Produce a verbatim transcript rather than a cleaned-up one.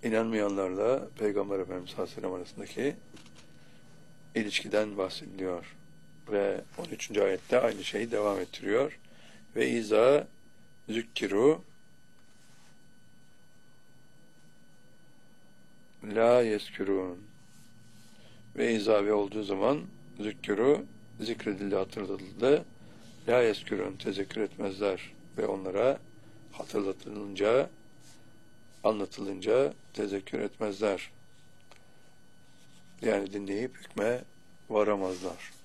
inanmayanlarla Peygamber Efendimiz sallallahu aleyhi ve sellem arasındaki ilişkiden bahsediliyor. Ve on üçüncü ayette aynı şeyi devam ettiriyor. Ve izâ zükkiru la yeskürûn. Ve izâ ve olduğu zaman zükkiru zikredildi, hatırlatıldı. La yeskürûn, tezekkür etmezler. Ve onlara hatırlatılınca, anlatılınca tezekkür etmezler. Yani dinleyip hükme varamazlar.